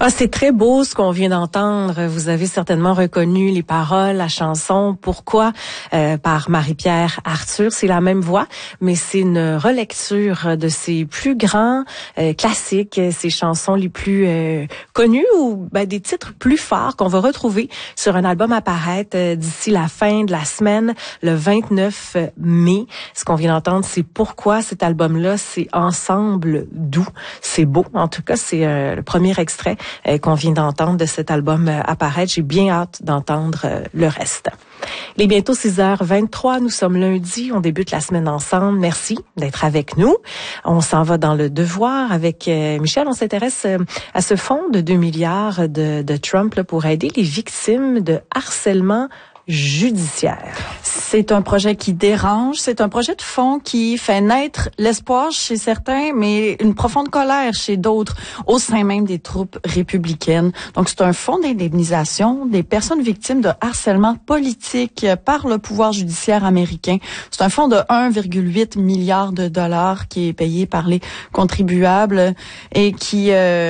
Ah, c'est très beau ce qu'on vient d'entendre. Vous avez certainement reconnu les paroles, la chanson Pourquoi par Marie-Pierre Arthur. C'est la même voix, mais c'est une relecture de ses plus grands classiques, ses chansons les plus connues ou des titres plus forts qu'on va retrouver sur un album à paraître d'ici la fin de la semaine, le 29 mai. Ce qu'on vient d'entendre, c'est Pourquoi. Cet album-là, c'est Ensemble doux. C'est beau. En tout cas, c'est le premier extrait qu'on vient d'entendre de cet album apparaître. J'ai bien hâte d'entendre le reste. Il est bientôt 6h23. Nous sommes lundi. On débute la semaine ensemble. Merci d'être avec nous. On s'en va dans le devoir avec Michel. On s'intéresse à ce fonds de 2 milliards de Trump là, pour aider les victimes de harcèlement judiciaire. C'est un projet qui dérange, c'est un projet de fonds qui fait naître l'espoir chez certains, mais une profonde colère chez d'autres, au sein même des troupes républicaines. Donc c'est un fonds d'indemnisation des personnes victimes de harcèlement politique par le pouvoir judiciaire américain. C'est un fonds de 1,8 milliard de dollars qui est payé par les contribuables et qui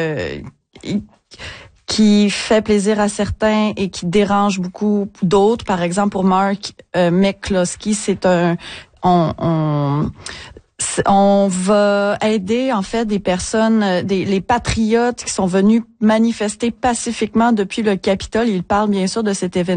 fait plaisir à certains et qui dérange beaucoup d'autres. Par exemple, pour Mark McCloskey, c'est on va aider en fait des personnes, les patriotes qui sont venus manifester pacifiquement depuis le Capitole. Il parle bien sûr de cet événement